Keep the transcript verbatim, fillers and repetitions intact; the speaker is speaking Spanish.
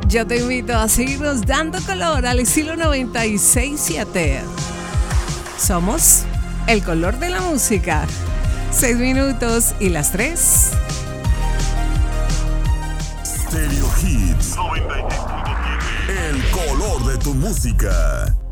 Yo te invito a seguirnos dando color al estilo noventa y seis punto siete. Somos el color de la música. Seis minutos y las tres. Stereo Hits noventa y seis punto siete. El color de tu música.